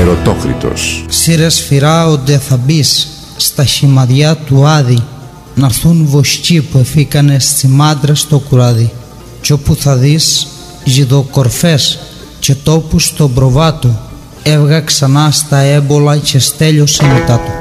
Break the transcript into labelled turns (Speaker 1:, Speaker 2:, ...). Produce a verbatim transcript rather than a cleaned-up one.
Speaker 1: Ερωτόκριτος.
Speaker 2: Σύρε σφυρά όντε θα μπεις στα χυμαδιά του Άδη, να'ρθούν βοσκοί που εφήκανε στη μάντρα στο κουράδι, κι όπου θα δεις ζυδοκορφές και τόπους στον προβάτο, έβγα ξανά στα έμπολα και στέλειωσε μετά του.